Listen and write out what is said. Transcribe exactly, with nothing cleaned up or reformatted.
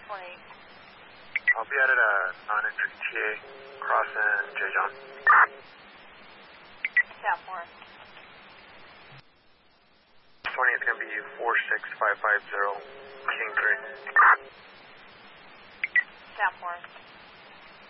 twenty-eight. I'll be at a non-entry T A, Cross and J. John. Southmore. twenty is going to be four six five five zero, King three. Southmore.